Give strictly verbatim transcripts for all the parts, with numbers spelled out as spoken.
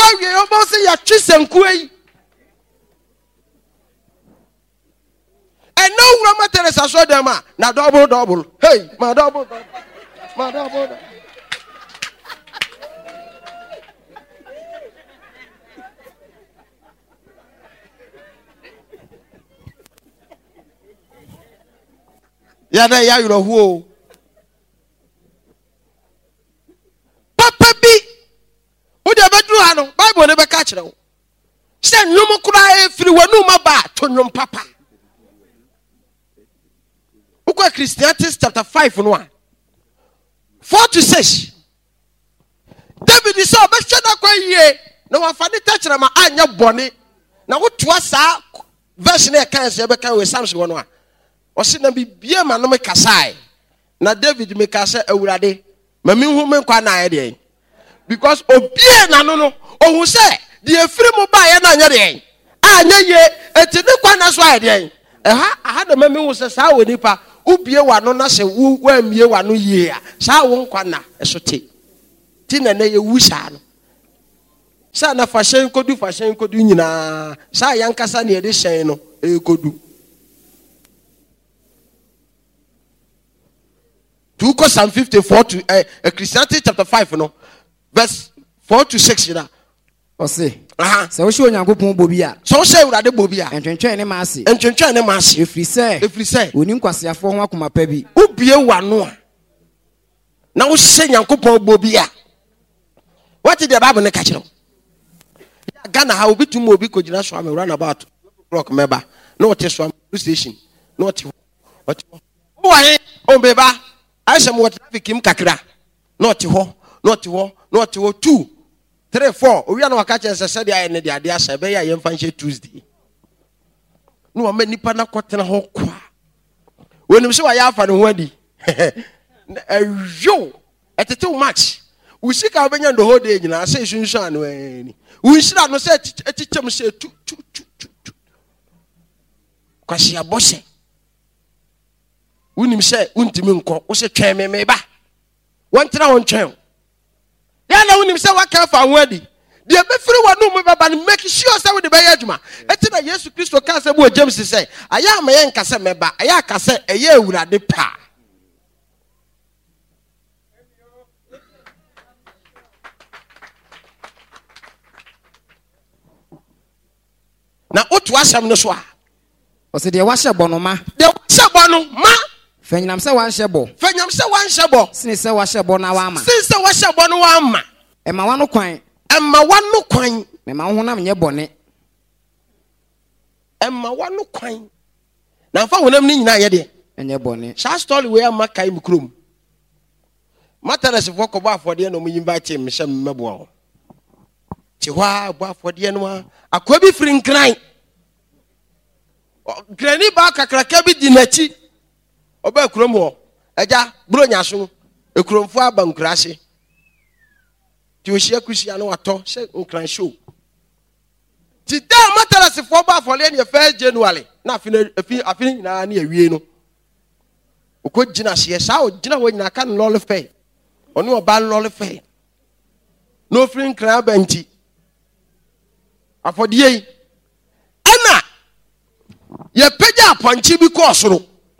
wa wie obo se ya twisanku yi eno wura materesa so dem a na double double hey ma double double ma double double ya da ya yuro hu papa bi wo de bedru ha no bible ne be ka kire wo se nwom kura e firi wanu ma ba to nwom papa ukwa Christianity chapter five no a four to six David is so be hweda kwa yie na wa fa ne tachira ma anya bone na wo toa sa verse na e kan se be kan we Psalms wo no a Osi na bibia ma no me kasai na David me kasa awurade ma me hu me kwa na ayede because obie na no no ohun se de efiri mu ba ye na anya de anya ye eti ne kwa na so ayede eha aha de ma me hu se sa wo nipa ubie wa no na se wu wa mie wa no ye a sa wo nkwa na eso te ti na na ye wu sa no sa na fashion kodu fashion kodu nyina sa yankasa na ye de hyen no e kodu two Psalm fifty-four to uh, uh, Christianity chapter five no verse four to six you know o se aha se wo hwe onyankopon bobi a so hwe urade bobi a entwentwen ne maase entwentwen ne maase efri se efri se oni nkwasiafo ho akoma pa bi ubie wano a na wo hwe nyankopon bobi a what did the Bible ne ka kire Ghana ha obi tum obi ko gina so am run about clock meba no what so station no what what why o beba I say mo traffic im kakra not ho not ho not ho two three four we are no waka chance say dey ne dey ade asa be ya ye mfa nche Tuesday no ma nipa na kwotena ho kwa wonim se wa ya afa ne ho adi ejo etete match we sika obenya ndo ho dey nyina say sunsun anu ani we shira no say etichem say tu tu tu tu kwasi abose unim se untimi nko wo se twen me me ba wontra won twen ya na unim se waka fa ho adi de be firi wonu mu baba no make sure say we de be adwuma eti na Yesu Kristo ka se bo James say aya ma ye nka se me ba aya ka se eye awurade pa na otu asem no so a o se de wa hye bono ma de wa hye bono ma Fenyam se wan hyebo. Fenyam se wan hyebo. Sini se wa hyebo na wa ama. Sini se wa hyebo no wa ama. E ma wanu kwan. E ma wanu kwan. Me ma honam nye bone. E ma wanu kwan. Na fa honam ni nyina ye de. Enye bone. Sha story we am kai mi krom. Matters for ko ba afode no mu invite me hye mmebo o. Ti hwa bo afode no a akwa bi firi nkran. Grani ba kakraka bi di nachi. Oba kurom ho eja bro nyaso ekuromfo aba nkurase ti ohia kusia no ato se nkran show ti da matalase fo ba fole ne first January na afina afi afina na na awie no okọ gina se sa o gina ho nyina kan lole fe ono oba lole fe no free nkran ba nti afodie ana ye peja aponchi bi ko soro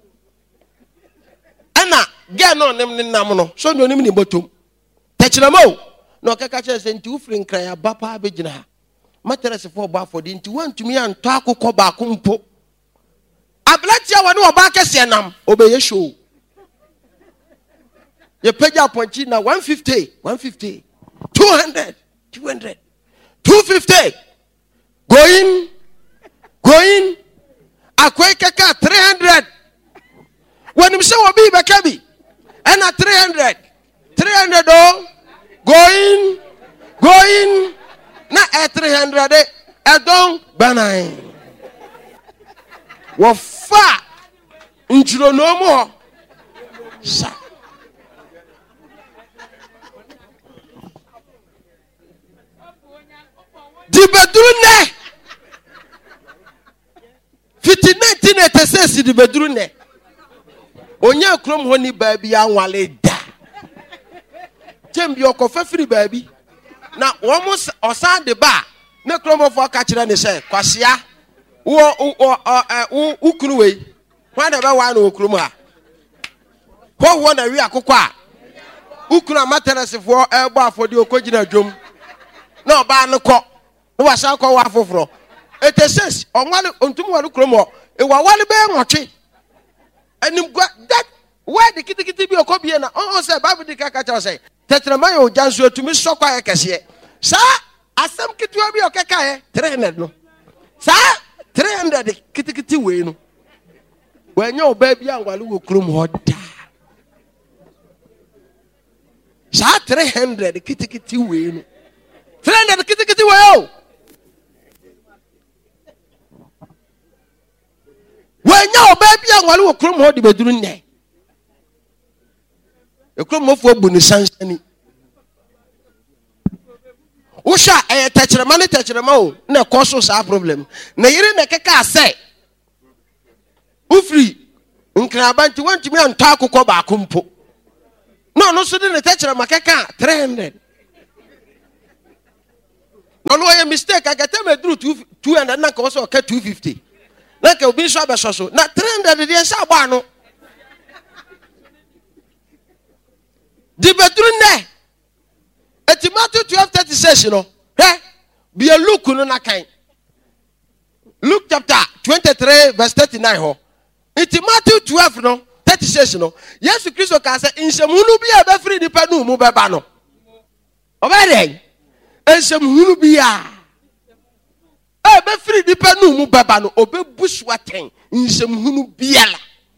ana ge no nim ni nam no so no nim ni botom techiramo no kaka che se nti ufri nkran ya bapa abegina ha materese fo ba afodi nti wantumi anto akokọ ba akompo ablatia woni oba kese nam obeye show ye peja ponchi na one fifty one fifty two hundred two hundred two fifty going going akwai kaka three hundred when you say obi be kabi and at three hundred three hundred oh going going na at three hundred e don banai wo fa njiro no mo sa di bedru ne fifty nineteen eighty-six di bedru ne onya krom ho ni baabi anwale da tembi okofa firi baabi na wɔn ɔsan de ba ne kuromofo ka kyerɛ ne sɛ kwasia wo wo wo kunu wei hwan na bɛ wa na okurum ha hɔ hɔ na wi akokɔ a wo kunu amateresefo ɛbɔ afɔdi okɔgyina dwom na ɔbaa no kɔ no wasa kɔ wa foforo eteses ɔnwale ontum wale kurom e wa wale bɛ nwɔtwe anim gwa that why the kitikiti bi okɔbie na ɔn sɛ bible di ka ka kyerɛ sɛ tetrema yɛ ogyanso atumi sɔkɔ ayɛ kɛseɛ saa asɛm kitiwa bi ɔkɛka yɛ three hundred no saa three hundred kitikiti wei no wɔnyɛ ɔbaa bi anwale wɔ kurom hɔ da saa three hundred kitikiti wei no three hundred kitikiti wei o wɔnyɛ ɔbaa bi anwale wɔ kurom hɔ de beduru nnɛ ekurom mofo bu ne sansani Usha eh tɛkyerɛma ne tɛkyerɛma o na kɔso saa problem na yire na keka sɛ ufri nkraba nti wantumi anta akokɔ ba akompo no no so de ne tɛkyerɛma keka three hundred no no ye mistake akata me duru two hundred na ka so ka two fifty na ka obi so abeso so na three hundred de sha agba no di beduru ne eti Matthew twelve thirty-six no eh be a look no na kan Luke chapter twenty-three verse thirty-nine ho eti Matthew twelve no thirty-six no Yesu Kristo ka say nsɛmhunu bi a bɛfiri nipa no mu bɛba no ɔbɛdɛ nsɛmhunu bi a a bɛfiri nipa no mu bɛba no ɔbɛbu so atɛn nsɛmhunu biala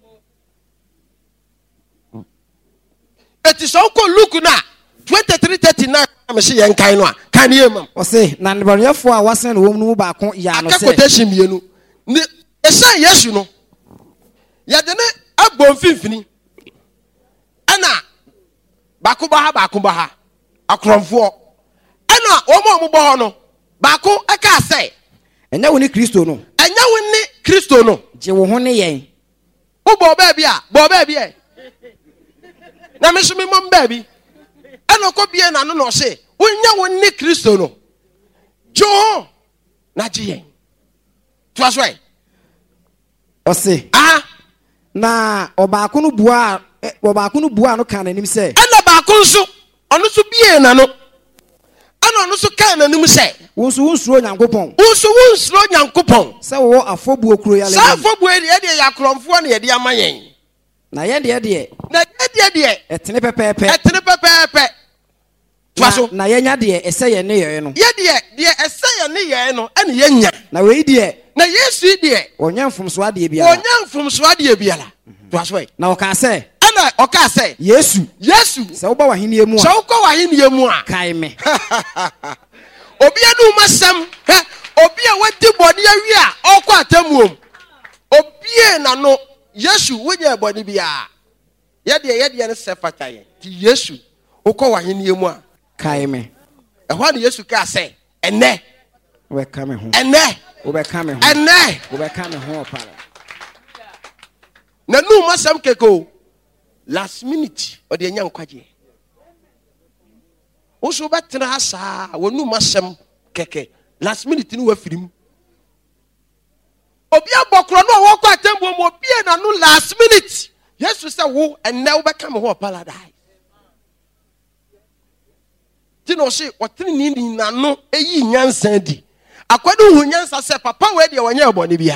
eti so ko Luke na twenty-three thirty-nine am se yen kan no a kan ye mam o se na nebanyefo a wasen wo mu ba ko ya no se akakotation mienu ne esa Yesu no ya de ne abon finfini ana ba ko ba ha ba ko ba ha akromfo ana o mo mo bo ho no ba ko aka se enya wo ni Kristo no enya wo ni Kristo no je wo ho ne yen wo bo ba bia bo ba bia na me so me mom ba bi ana ko bie na no no se wonya wo ni Kristo no jo na je to aswe o se ah na obaako no bua obaako no bua no kan anim se ana baako nso ono so bie na no ana ono so kan anim se wo nso wo nsuro Nyankopɔn wo nso wo nsuro Nyankopɔn se wo afobuo kuro ya le sa afobuo e de ya kromfo na ye de amayen na ye de de na ye de de etene pepepe etene pepepe twaso na ye nya de ese ye ne ye no ye de de ese ye ne ye no ene ye nya na we de na Yesu de onya mfumso ade bia onya mfumso ade bia la twaso e na o ka se ana o ka se Yesu Yesu se wo ba wahene emu a se wo ko wahene emu a kai me obi anu masam obi a wadi bodi awi a okọ atamuom obi na no Yesu wonya bodi bia ye de ye de ne se fataye ti Yesu okọ wahene emu a kai me ehwa na Yesu ka se ene we ka me ho ene we be ka me ho ene we be ka me ho pala na nu masam keko last minute o de nya nkwaje o so betena ha saa wo nu masam keke last minute ni wa firim obi abokro no wo kwa tembo mo bie na no last minute Yesu say wo ene wo be ka me ho paradise ti no se wotene ni na no eyi nyansa di akwade hu nyansa se papa we de wanya ebone bia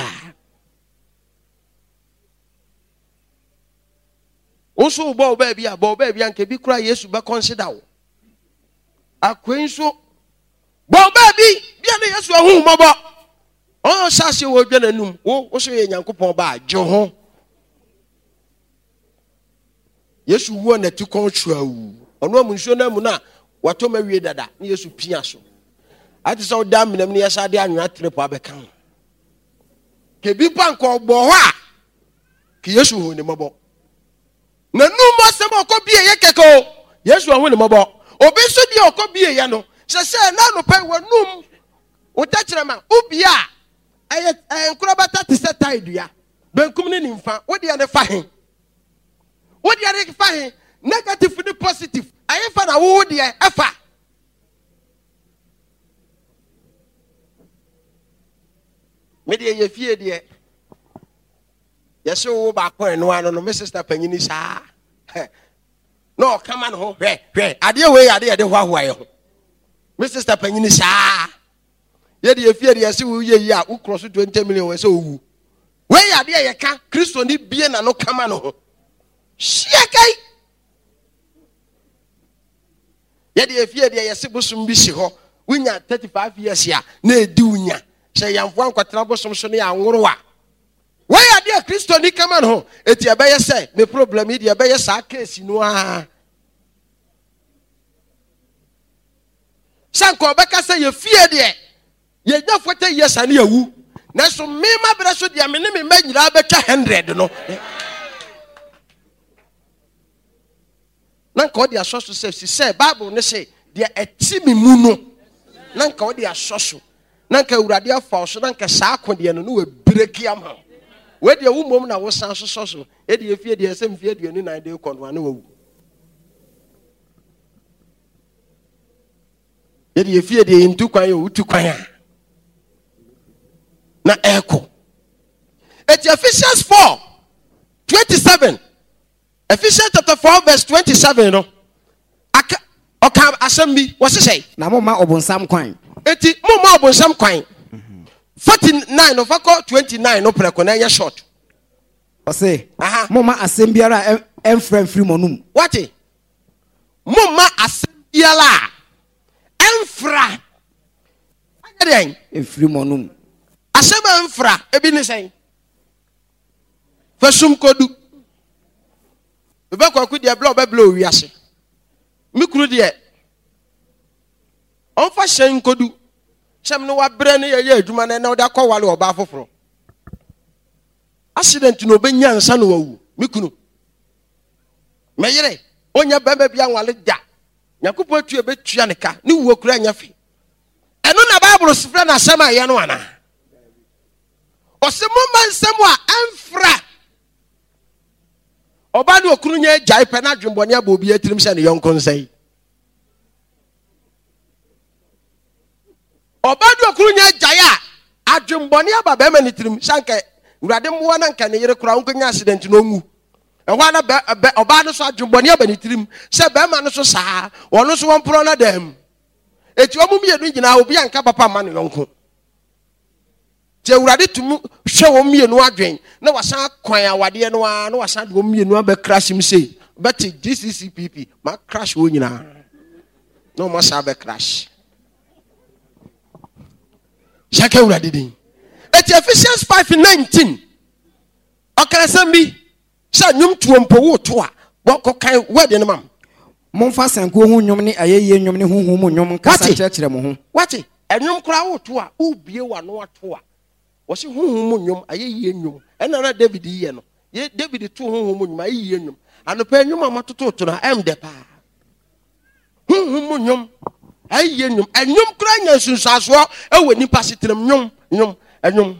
onso bo ba bia bo ba bia nke bi kura Yesu be consider wo akwenso bo ba bi bia na Yesu ahu mobo on sase wo dwananum wo wo so ye Nyankopɔn ba jo ho Yesu wo na ti kontrawu ono amunso na mu na wato mawie dada na Yesu pia so ati so dam nam ne yesa de anwa trepo abeka ke bi panko ogbo ho a ke Yesu hu ne mobo na numa sem okobie ye keko Yesu hu ne mobo obi so die okobie ye no se se na no pe wanum utachirema ubia aye enkurabata ti se taidua benkum ne nimfa wo de ne fa he wo de ne fa he negative ni positive aye fa na wo de efa Yedi ye fie de. Yes, so back when no one no my sister Penny sa. No, come on home. Where, where? I dear way, I dear the Hawaii. My sister Penny sa. Yedi ye fie de yes, who ye ya, who cross twenty million so. Where are dear you can Christo ni bien and no come on home. Shakai. Yedi ye fie de yes, busum bisi ho. We nya thirty-five years ya, ne dunya. Say yam one quatrabo some sonny and wurwa. Why are dear Christo ni come on home? It's your bay say, the problem is your bay sa case, you know. Sanko Becca say you fear there. Ye don't forty years and you. Now, so me, my brother, so the minimum made you better hundred, no. Nanko the source to say, she said, Bible, they say, they are a timmy muno. Nanko the source. Nanka uradia false, nanka sako the no break yam. Where the woman was so, Eddie fear the same fear the new idea con one. Eddie fear the into quayo to quaya. Na echo. It's Ephesians four twenty-seven. Ephesians chapter four, verse twenty-seven. No, Aka Okam Assembly. What's it say? Na mama obonsam kwan. Eti mama obonsam kwan. Forty-nine of Ako twenty-nine. No prekonanya short. Ose. Aha. Mama assembiara emfrem free monum. What? Mama assembiara emfra. Again. Free monum. Asema emfra ebi ni say. Fasum kodu. Ebe kwa ku dia blow be blow wiase. Mikuru de. On fa shen kodu. Shem no wa bre ne ye adwuma na na oda kwale oba foforo. Accident no be nyansa no wawu. Mikunu. Meyere onya bamba bia nwale ja. Nyakopo atu ebe tua ne ka. Ni wo kura nya fi. Eno na Bible sifra na asema ye no ana. Osemo mansemo a emfra. Oba ni okunu nya jai pe na dwembone aba obi atirim se ne yonko nsai. Oba ni okunu nya jai a adwembone aba be ma ni tirim sanke urade mwo na nka ne yere kura onko nya accident no ngu. Ehwa na oba no so adwembone aba ni tirim se be ma no so saa wono so won pro na dem. Eti omu mienu nyina obi anka papa ma ne yonko. Te urade tumu hwe wo mienu adwen na wasan kwan awade no a na wasan de wo mienu aba crash mi sei but G C C P P ma crash wo nyina no mo sa be crash shaka urade din eti Ephesians five nineteen okara bi sa nyum tuompo wo to a wo kokan wede no mam momfa sanko hu nyum ne ayeye nyum ne huhu mu nyum kasa kyerɛkyerɛ mo ho wate enwum kora wo to a ubie wa no ato a wasi huhu nyum ayeye nyum ena na David yiye no ye David to huhu nyum ayeye nyum anopa nyum amatoto to na em de pa huhu nyum ayeye nyum enyum kura nya sunsaso ewe nipa sitrem nyum nyum enyum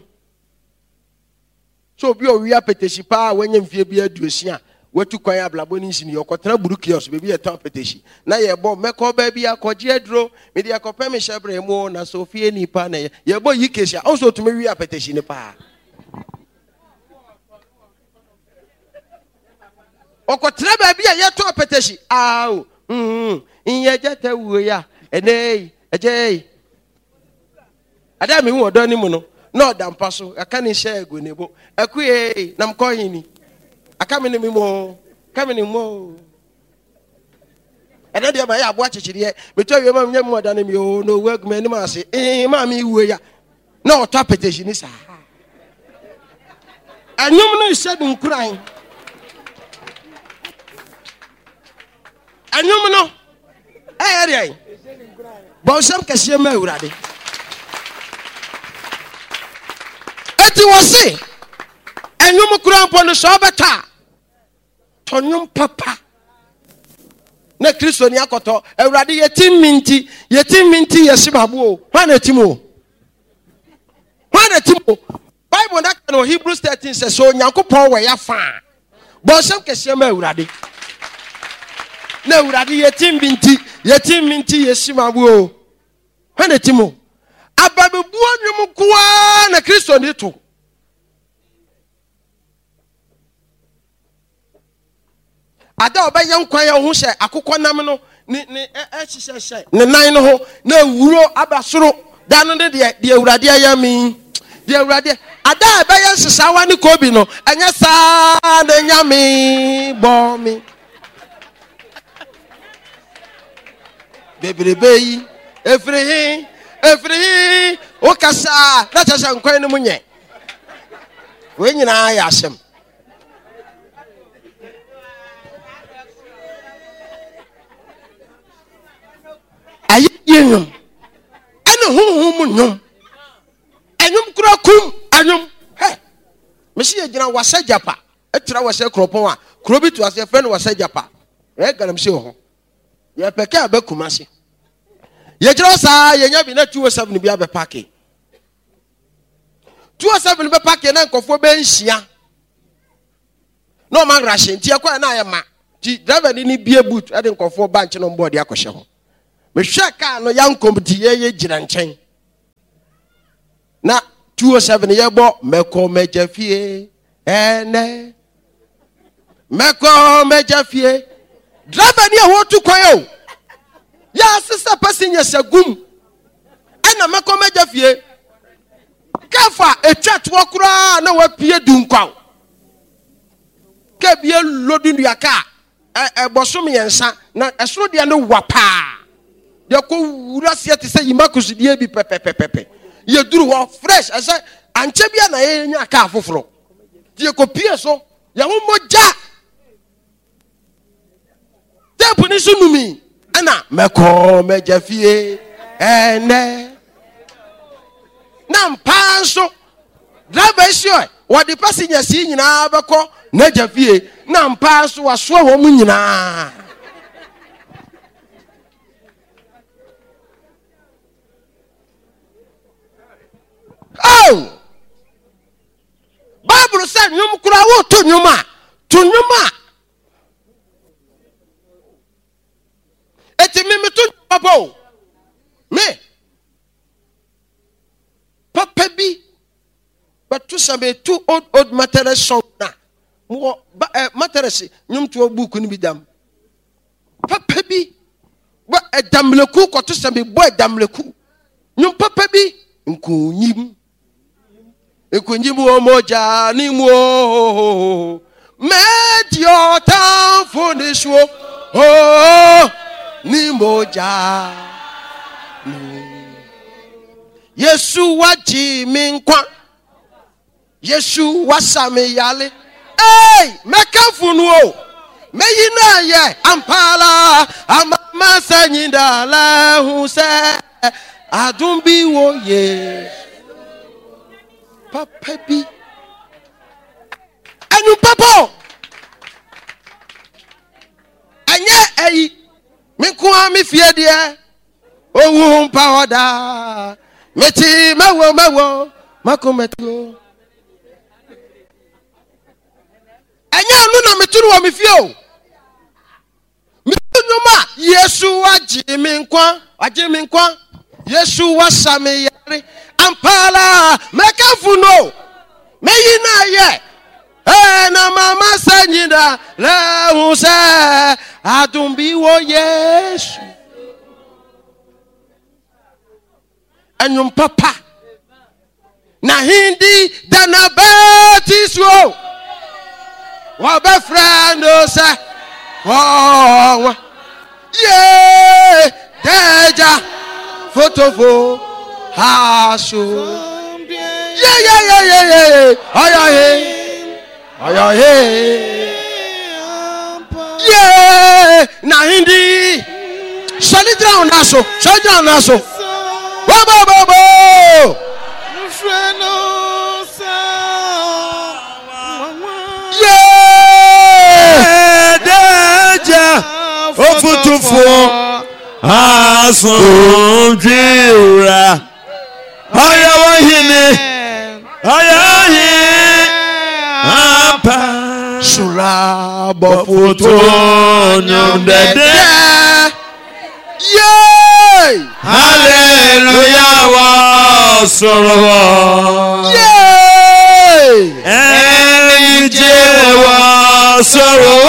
so bi o wi apetesi pa wanya mfie bi aduosia watu kwan ablabo ni nsini yokotena burukios bebi etan apetesi na ye bo meko ba bi akoje aduro me de akopa me shebre mu na sofie nipa na ye bo yikesia also to me wi apetesi ni pa okotena ba bi ye to apetesi aw mm inye jata wo ya enei ejei adami hu odo ni mu no no dampa so aka ni share ego nebo akuye nam koyin ni akamene mi mo kamene mo ede de ma ya abo achichiri me to wie ma nya mo da na mi o no work me ni ma se eh ma mi wuo ya na o to apetition ni sa anyum no ise dun kuran anyum no eh ere ai bo sam kase ma urade eti wo se anyum kuran po no so beta tonyum papa na Kristo ni akoto ewrade yetim minti yetim minti yesibabu o hwana timo hwana timo Bible na no Hebrews thirteen says so Nyankopon we ya fa bo sem kese ma ewrade na ewrade yetim minti yetim minti yesibabu o hwana timo ababebuo nwom kwa na Kristo ni to. Ada obeye nkwan ye ho hye akokɔ nam no ni ni e hye hye ne nan no ho na ewuro abasoro da no de de Awurade ayami de Awurade ada ebeye hyesawa ne kobi no enye saa na nyame bɔ mi bebrebe yi efrihi efrihi o kasa na kyesha nkwan no munye we nyina ya asem ayi yenyum ene honhom nyum enyum kura kum anyum he mesi ye gina wasa japa etira wasa kropon a krobi to ase fe no wasa japa e garam se ho ye peke abakuma se ye gina sa ye nya bi na two oh seven bi abepake two oh seven be pake na nkofo be nhia no man rashin ti akwa na ye ma ti driver ni ni bie boot e de nkofo bank no board akɔhye ho me hwe ka no yankom ti ye ye gina nkyɛn na two oh seven ye bo meko mejafie ene meko mejafie driver ni ho tu kwan o ya sister passenger sagum ena meko mejafie kafa etwa to kura na wapie dunkwa ka bie lodu nduaka e bosom yensa na esoro de no wapa de ko wura se te se yimakusudie bi pepepepepe ye duru ho fresh ase anche bia na ye nya ka afoforo de ko pie so ye ho moja tempo ni sunumi ana meko mejafie ene na mpanso driver sure what the passenger see nyina beko na jafie na mpanso waso ho mu nyina oh Bible said nyum kura wo to nyuma to nyuma eti me me to papa me papa bi but to some two old old mattress song na mo mattress nyum to book ni bi dam papa bi ba edamleku ko to some boy edamleku nyum papa bi nkunyim nkunyim o moja ni mo medio tan fonisho oh ni moja Yesu waji minkwa Yesu wasame yale hey mekafunu o meyina ye ampala amama sanyinda la huse adumbi wo ye papa bi anu papa anye ayi minkuwa mi fie de owu mpa oda meti mawo mawo makometo anya anu na meturu wa mi fie o mituma Yesu waji minkwa waji minkwa Yesu wasame yare ampala mekafuno meyina ye eh na mama sanyida la huse adumbi wo Yesu anyum papa na hindi dana batiswo wa be friend o se oh yeah deja photofo haso yeah yeah yeah yeah yeah aya he aya he yeah na hindi solid down naso solid down naso bo bo bo bo yeah deja photofo asundira aya wahine aya hi apa sura bofuto nyondede yeah hallelujah wa Yeah. Ẹni jẹ́ wọ́n sọ̀rọ̀